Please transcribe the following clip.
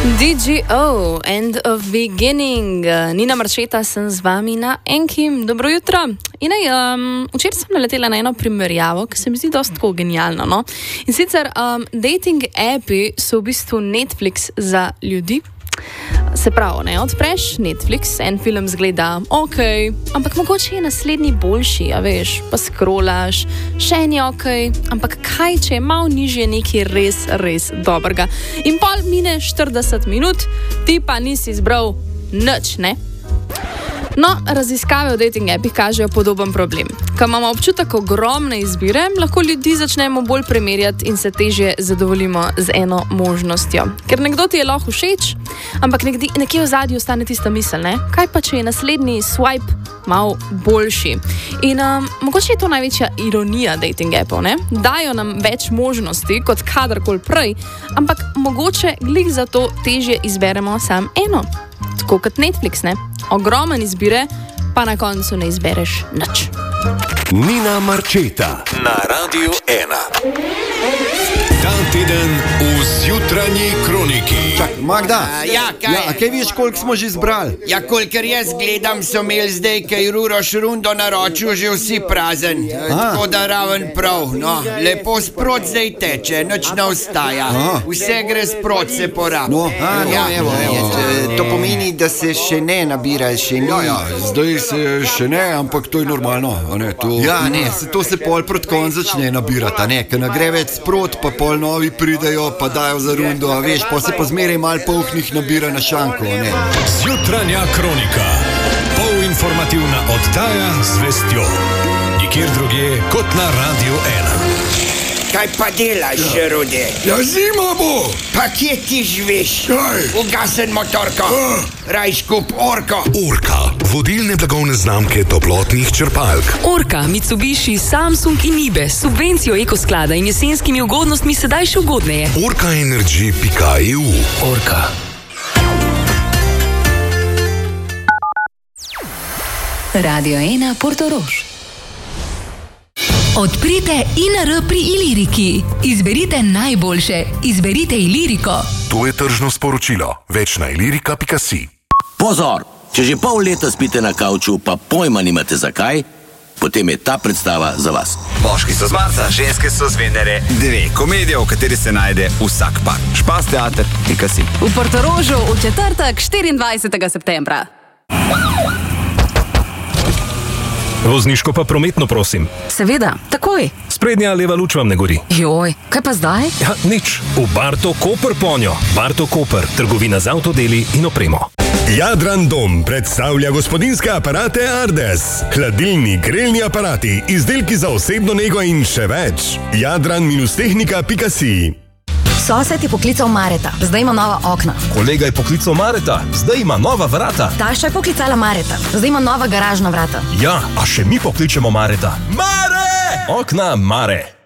DGO, End of Beginning. Nina Marčeta sem z vami na Enkim. Dobro jutro. Včeraj sem naletela na eno primerjavo, ki se mi zdi dosti tako genialno. No? In sicer dating appi so v bistvu Netflix za ljudi. Se pravi, ne, odpreš Netflix, en film zgleda ok, ampak mogoče je naslednji boljši, a veš, pa scrollaš, še en je ok, ampak kaj, če je malo nižje nekaj res dobrega. In pol mine 40 minut, ti pa nisi izbral nič, ne? No, raziskave o dating appih kažejo podoben problem. Ko imamo občutek ogromne izbire, lahko ljudi začnemo bolj primerjati in se težje zadovoljimo z eno možnostjo. Ker nekdo ti je lahko všeč, ampak nekje v zadju ostane tista misel, ne? Kaj pa, če je naslednji swipe malo boljši? In mogoče je to največja ironija dating appov, ne? Dajo nam več možnosti kot kadarkoli prej, ampak mogoče glih zato težje izberemo sam eno. Tako kot Netflix, ne? Ogromen izbire, pa na koncu ne izbereš nič. Nina Marčeta na Radiu 1. Ta teden v Zjutranji kroniki. Čak, Magda, kaj? Kaj viš, koliko smo že zbrali? Ja, kolikor jaz gledam, so imeli zdaj, kaj Ruroš rundo naročil, že vsi prazen. Tako da raven prav, no. Lepo sprot zdaj teče, nič ne ostaja. Vse gre sprot, se porabi. Evo. To pomeni, da se še ne nabirajo, še ni. Zdaj se še ne, ampak to je normalno. To se pol proti koncu začne nabirati, ne? Ker ne gre več sprot, pa pol novi pridejo, pa dajo za rundo, a veš, pa se pa zmeraj malo polhnih nabira na šanko, ne? Zjutranja kronika. Polinformativna oddaja z vestjo. Nikjer drugje kot na Radiu 1. Kaj pa delaš, Rudi? Ja, zima bo! Pa kje ti živiš? Kaj? Ugasen motorko. Raj skup Orko. Orka, vodilne blagovne znamke toplotnih črpalk. Orka, Mitsubishi, Samsung in Ibe s subvencijo ekosklada in jesenskimi ugodnostmi sedaj še ugodneje. Orkaenergy.eu. Orka. Radio 1 Portorož. Odprite INR pri Iliriki. Izberite najboljše. Izberite Iliriko. To je tržno sporočilo. Več na ilirika.si. Pozor! Če že pol leta spite na kavču, pa pojma nimate zakaj, potem je ta predstava za vas. Moški so z Marsa, ženske so z Venere. 2 komedije, v kateri se najde vsak par. Špas teater.si. V Portorožu v četrtek 24. septembra. Vozniško pa prometno, prosim. Seveda, takoj. Sprednja leva luč vam ne gori. Joj, kaj pa zdaj? Ja, nič. V Barto Koper ponjo. Barto Koper, trgovina z avtodeli in opremo. Jadran Dom predstavlja gospodinjske aparate Ardes. Hladilni, grelni aparati, izdelki za osebno nego in še več. Jadran-tehnika.si. Sosed je poklical Mareta, zdaj ima nova okna. Kolega je poklical Mareta, zdaj ima nova vrata. Taša je poklicala Mareta, zdaj ima nova garažna vrata. Ja, a še mi pokličemo Mareta. Mare! Okna Mare.